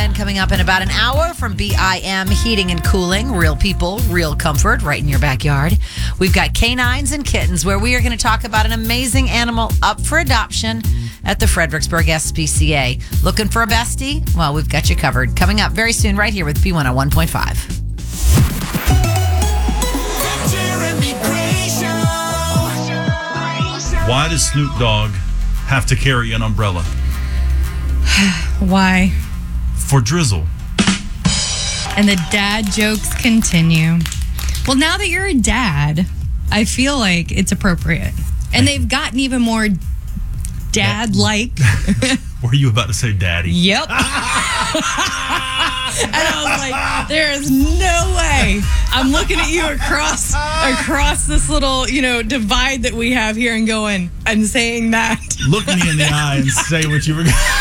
9 coming up in about an hour from BIM Heating and Cooling. Real people, real comfort, right in your backyard. We've got Canines and Kittens, where we are going to talk about an amazing animal up for adoption at the Fredericksburg SPCA. Looking for a bestie? Well, we've got you covered. Coming up very soon right here with B101.5. Why does Snoop Dogg have to carry an umbrella? Why? For drizzle. And the dad jokes continue. Well, now that you're a dad, I feel like it's appropriate. And they've gotten even more dad-like. Were you about to say daddy? Yep. And I was like, there is no way. I'm looking at you across this little, divide that we have here and going, I'm saying that. Look me in the eye and say what you were going to